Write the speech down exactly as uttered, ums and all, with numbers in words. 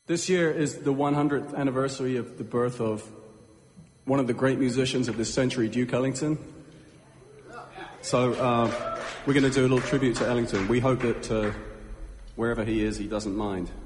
This year is the one hundredth anniversary of the birth of one of the great musicians of this century, Duke Ellington. So uh, we're going to do a little tribute to Ellington. We hope that uh, wherever he is, he doesn't mind.